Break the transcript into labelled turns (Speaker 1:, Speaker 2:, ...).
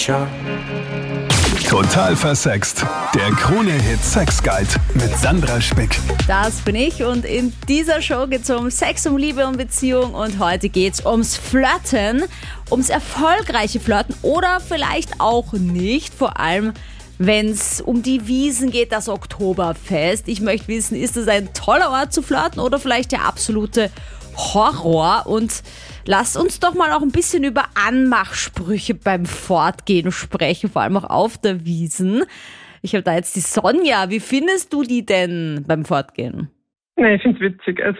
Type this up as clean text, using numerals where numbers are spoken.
Speaker 1: Total versext. Der Krone-Hit Sex Guide mit Sandra Spick.
Speaker 2: Das bin ich und in dieser Show geht es um Sex, um Liebe und Beziehung und heute geht es ums Flirten, ums erfolgreiche Flirten oder vielleicht auch nicht, vor allem wenn es um die Wiesn geht, das Oktoberfest. Ich möchte wissen, ist es ein toller Ort zu flirten oder vielleicht der absolute Horror? Und lasst uns doch mal auch ein bisschen über Anmachsprüche beim Fortgehen sprechen, vor allem auch auf der Wiesn. Ich habe da jetzt die Sonja. Wie findest du die denn beim Fortgehen?
Speaker 3: Nee, ich finde es witzig.